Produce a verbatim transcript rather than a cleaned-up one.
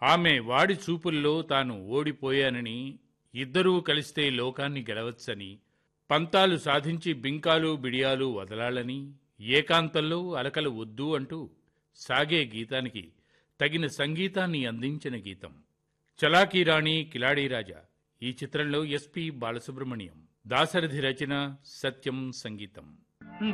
ఆమె వాడి చూపుల్లో తాను ఓడిపోయానని, ఇద్దరూ కలిస్తే లోకాన్ని గెలవచ్చని, పంతాలు సాధించి బింకాలు బిడియాలు వదలాలని, ఏకాంతంలో అలకలు వద్దు అంటూ సాగే గీతానికి తగిన సంగీతాన్ని అందించిన గీతం చలాకీ రాణి కిలాడీ రాజా. ఈ చిత్రంలో ఎస్పి బాలసుబ్రహ్మణ్యం, దాశరథి రచన, సత్యం సంగీతం.